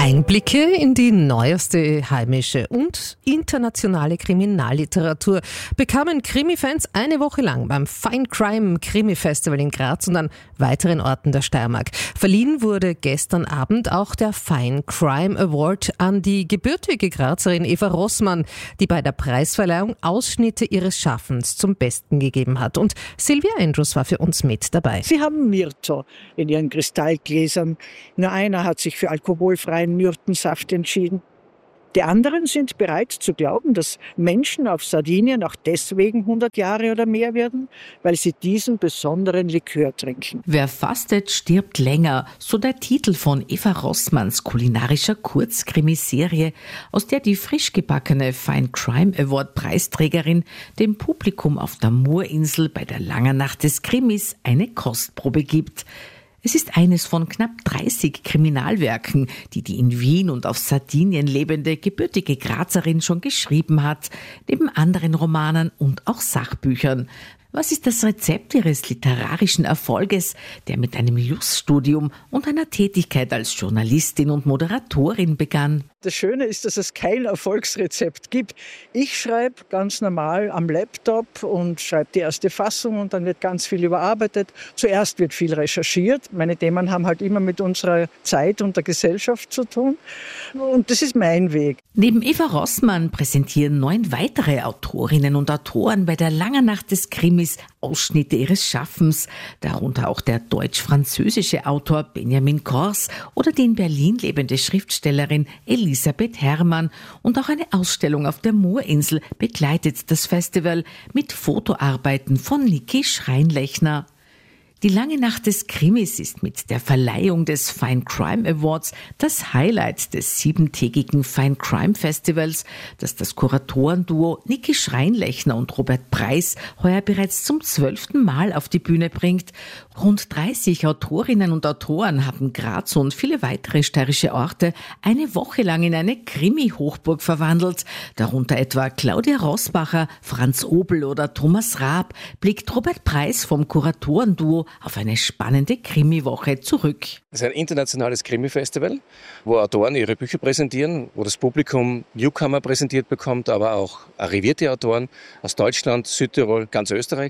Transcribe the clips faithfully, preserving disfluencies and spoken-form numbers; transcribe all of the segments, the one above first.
Einblicke in die neueste heimische und internationale Kriminalliteratur bekamen Krimi-Fans eine Woche lang beim Fine Crime Krimi Festival in Graz und an weiteren Orten der Steiermark. Verliehen wurde gestern Abend auch der Fine Crime Award an die gebürtige Grazerin Eva Rossmann, die bei der Preisverleihung Ausschnitte ihres Schaffens zum Besten gegeben hat. Und Silvia Andrews war für uns mit dabei. Sie haben Myrto in ihren Kristallgläsern. Nur einer hat sich für alkoholfreien Myrtensaft entschieden. Die anderen sind bereit zu glauben, dass Menschen auf Sardinien auch deswegen hundert Jahre oder mehr werden, weil sie diesen besonderen Likör trinken. Wer fastet, stirbt länger, so der Titel von Eva Rossmanns kulinarischer Kurzkrimiserie, aus der die frisch gebackene Fine Crime Award Preisträgerin dem Publikum auf der Moorinsel bei der Langen Nacht des Krimis eine Kostprobe gibt. Es ist eines von knapp dreißig Kriminalwerken, die die in Wien und auf Sardinien lebende gebürtige Grazerin schon geschrieben hat, neben anderen Romanen und auch Sachbüchern. Was ist das Rezept ihres literarischen Erfolges, der mit einem Jus-Studium und einer Tätigkeit als Journalistin und Moderatorin begann? Das Schöne ist, dass es kein Erfolgsrezept gibt. Ich schreibe ganz normal am Laptop und schreibe die erste Fassung und dann wird ganz viel überarbeitet. Zuerst wird viel recherchiert. Meine Themen haben halt immer mit unserer Zeit und der Gesellschaft zu tun. Und das ist mein Weg. Neben Eva Rossmann präsentieren neun weitere Autorinnen und Autoren bei der Langen Nacht des Krimis Ausschnitte ihres Schaffens, darunter auch der deutsch-französische Autor Benjamin Kors oder die in Berlin lebende Schriftstellerin Elisabeth Herrmann. Und auch eine Ausstellung auf der Moorinsel begleitet das Festival mit Fotoarbeiten von Niki Schreinlechner. Die Lange Nacht des Krimis ist mit der Verleihung des Fine Crime Awards das Highlight des siebentägigen Fine Crime Festivals, das das Kuratorenduo Niki Schreinlechner und Robert Preis heuer bereits zum zwölften Mal auf die Bühne bringt. Rund dreißig Autorinnen und Autoren haben Graz und viele weitere steirische Orte eine Woche lang in eine Krimi-Hochburg verwandelt. Darunter etwa Claudia Rossbacher, Franz Obel oder Thomas Raab, blickt Robert Preis vom Kuratorenduo auf eine spannende Krimiwoche zurück. Es ist ein internationales Krimi-Festival, wo Autoren ihre Bücher präsentieren, wo das Publikum Newcomer präsentiert bekommt, aber auch arrivierte Autoren aus Deutschland, Südtirol, ganz Österreich.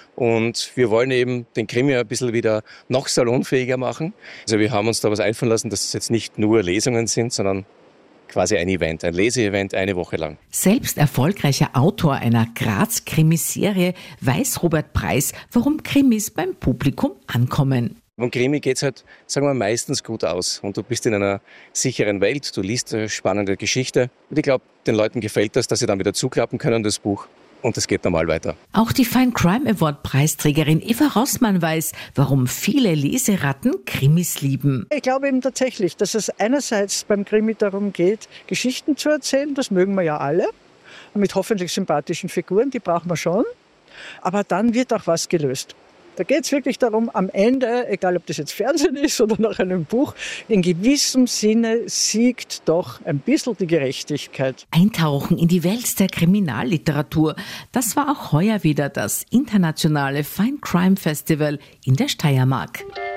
Und wir wollen eben den Krimi ein bisschen wieder noch salonfähiger machen. Also wir haben uns da was einfallen lassen, dass es jetzt nicht nur Lesungen sind, sondern quasi ein Event, ein Leseevent, eine Woche lang. Selbst erfolgreicher Autor einer Graz-Krimiserie weiß Robert Preis, warum Krimis beim Publikum ankommen. Beim Krimi geht es halt, sagen wir, meistens gut aus. Und du bist in einer sicheren Welt, du liest eine spannende Geschichte. Und ich glaube, den Leuten gefällt das, dass sie dann wieder zuklappen können, das Buch. Und es geht normal weiter. Auch die Fine Crime Award Preisträgerin Eva Rossmann weiß, warum viele Leseratten Krimis lieben. Ich glaube eben tatsächlich, dass es einerseits beim Krimi darum geht, Geschichten zu erzählen. Das mögen wir ja alle. Mit hoffentlich sympathischen Figuren, die brauchen wir schon. Aber dann wird auch was gelöst. Da geht es wirklich darum, am Ende, egal ob das jetzt Fernsehen ist oder nach einem Buch, in gewissem Sinne siegt doch ein bisschen die Gerechtigkeit. Eintauchen in die Welt der Kriminalliteratur, das war auch heuer wieder das internationale Fine Crime Festival in der Steiermark.